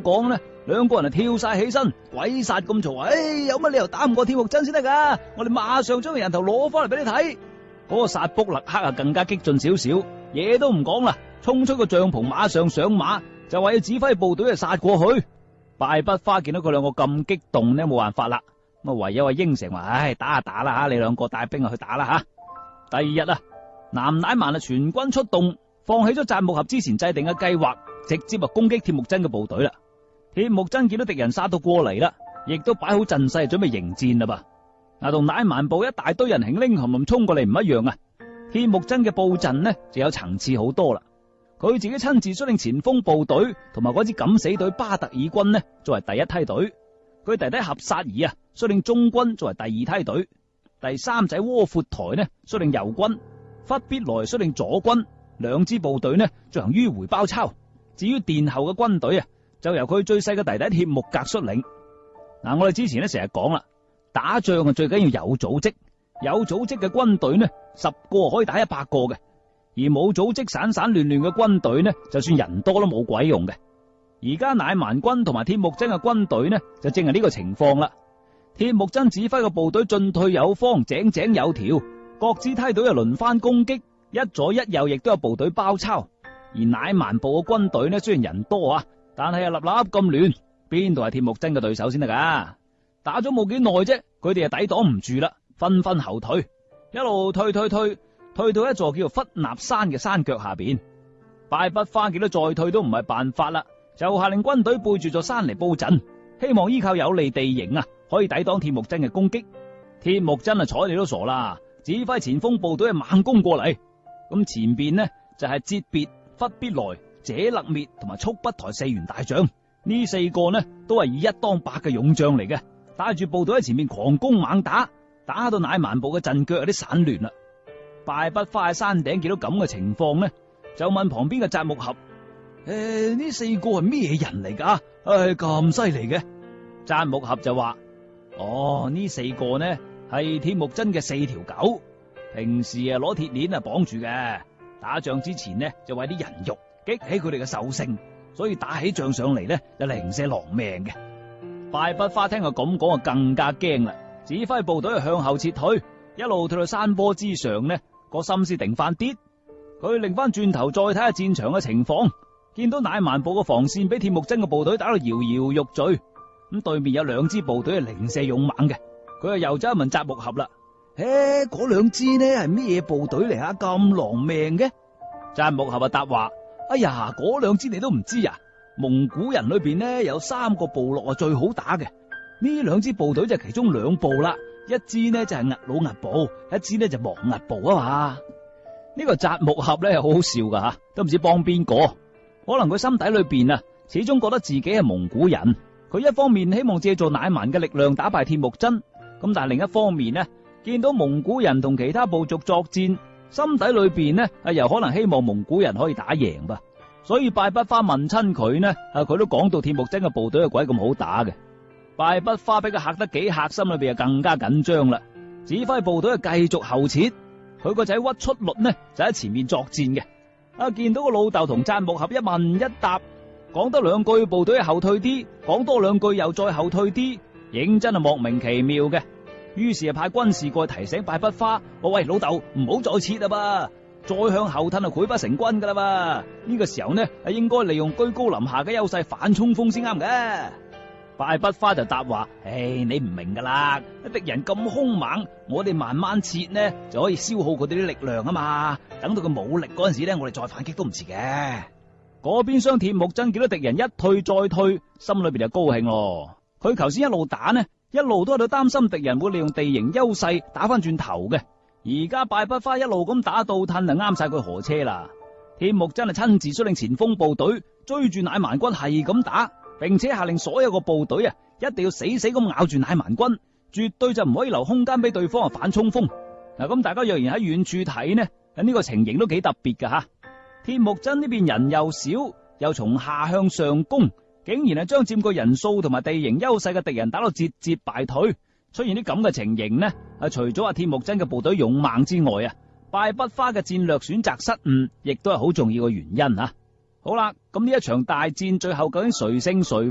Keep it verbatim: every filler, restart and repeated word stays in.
講呢，兩個人啊跳晒起身，鬼殺咁嘈，唉、哎，有乜理由打唔過鐵木真先得噶？我哋馬上將個人頭攞翻嚟俾你睇。嗰、那個薩卜勒克啊更加激進少少，嘢都唔講啦，衝出個帳篷，馬上上馬，就話要指揮部隊啊殺過去。敗筆花見到佢兩個咁激動呢，冇辦法啦，咁啊唯有話應承話，唉，打啊打啦吓，你兩個帶兵啊去打啦吓。第二日啊，南乃曼啊全軍出動，放棄咗贊木合之前制定嘅計劃，直接啊攻擊鐵木真嘅部隊啦。鐵木真見到敵人殺到過嚟啦，亦都擺好陣勢準備迎戰啦噃。嗱，同乃曼部一大堆人輕輕冚冚衝過嚟唔一樣啊。鐵木真嘅布陣呢就有層次好多啦。佢自己親自率領前鋒部隊同埋嗰支敢死隊巴特爾軍呢作為第一梯隊，佢弟弟合薩爾啊率領中軍作為第二梯隊，第三仔窩闊台呢率領右軍，忽必來率領左軍，兩支部隊呢進行迂回包抄。至於殿後嘅軍隊啊，就由佢最細嘅弟弟鐵木格率領。嗱，我哋之前咧成日講啦，打仗啊最緊要有組織，有組織嘅軍隊呢，十個可以打一百個嘅。而冇組織散散亂亂嘅軍隊呢，就算人多都冇鬼用嘅。而家乃蠻軍同埋鐵木真嘅軍隊呢，就正係呢個情況啦。鐵木真指揮嘅部隊進退有方，井井有條，各支梯隊又輪番攻擊，一左一右亦都有部隊包抄。而乃蠻部嘅軍隊呢，雖然人多啊，但係啊立立咁亂，邊度係鐵木真嘅對手先得噶？打咗冇幾耐啫，佢哋啊抵擋唔住啦，紛紛後退，一路退退退。退到一座叫做忽納山嘅山腳下邊，敗筆花見到再退都唔係辦法啦，就下令軍隊背住座山嚟布陣，希望依靠有利地形啊，可以抵擋鐵木真嘅攻擊。鐵木真啊睬你都傻啦，指揮前鋒部隊啊猛攻過嚟。咁前邊呢就係哲別、忽必來、謝勒滅同埋速不台四員大將，呢四個呢都係以一當百嘅勇將嚟嘅，帶住部隊喺前面狂攻猛打，打到乃蠻部嘅陣腳有啲散亂啦。敗筆花喺山頂見到咁嘅情況呢，就問旁邊嘅贊木合：誒，呢四個係咩人嚟噶？誒，咁犀利嘅？贊木合就話：哦，呢四個呢係鐵木真嘅四條狗，平時啊攞鐵鏈啊綁住嘅，打仗之前呢就為啲人肉激起佢哋嘅獸性，所以打起仗上嚟呢就零舍狼命嘅。敗筆花聽佢咁講啊，更加驚啦，指揮部隊向後撤退，一路退到山坡之上呢。個心思定翻啲，佢擰翻轉頭再睇下戰場嘅情況，見到乃蠻部嘅防線俾鐵木真嘅部隊打到搖搖欲墜，咁對面有兩支部隊係零舍勇猛嘅，佢啊又走去問贊木合啦：誒，嗰兩支呢係咩部隊嚟啊？咁狼命嘅？贊木合啊答話：哎呀，嗰兩支你都唔知啊！蒙古人裏邊呢有三個部落啊最好打嘅，呢兩支部隊就係其中兩部啦。一支呢就係額魯額部，一支呢就亡額部啊嘛。呢個贊木合咧係好好笑噶吓，都唔知幫邊個。可能佢心底裏邊啊，始終覺得自己係蒙古人。佢一方面希望借助乃蠻嘅力量打敗鐵木真，咁但係另一方面呢，見到蒙古人同其他部族作戰，心底裏邊呢啊又可能希望蒙古人可以打贏吧。所以敗筆花問親佢呢，啊佢都講到鐵木真嘅部隊係鬼咁好打嘅。敗筆花俾佢嚇得幾嚇，心裏邊就更加緊張啦。指揮部隊係繼續後撤，佢個仔屈出律呢就喺前面作戰嘅。啊，見到個老豆同贊木合一問一答，講得兩句部隊後退啲，講多兩句又再後退啲，認真係莫名其妙嘅。於是啊派軍士過去提醒敗筆花：我喂老豆唔好再撤啦噃，再向後退啊潰不成軍噶啦噃。呢個時候呢係應該利用居高臨下嘅優勢反衝鋒先啱嘅。敗筆花就答話：唉、哎，你唔明噶啦，敵人咁兇猛，我哋慢慢撤呢，就可以消耗佢哋啲力量啊嘛。等到佢冇力嗰陣時呢，我哋再反擊都唔遲嘅。嗰邊廂鐵木真見到敵人一退再退，心裏邊就高興咯。佢頭先一路打呢，一路都喺度擔心敵人會利用地形優勢打翻轉頭嘅。而家敗筆花一路咁打倒褪，就啱晒佢河車啦。鐵木真係親自率領前鋒部隊追住乃蠻軍係咁打。並且下令所有個部隊啊，一定要死死咁咬住乃蠻軍，絕對就唔可以留空間俾對方啊反衝鋒。嗱，咁大家若然喺遠處睇呢，呢個情形都幾特別噶吓。鐵木真呢邊人又少，又從下向上攻，竟然係將佔據人數同埋地形優勢嘅敵人打到節節敗退。出現啲咁嘅情形呢，啊除咗阿鐵木真嘅部隊勇猛之外啊，敗筆花嘅戰略選擇失誤，亦都係好重要嘅原因吓。好啦，咁呢一場大戰最後究竟誰勝誰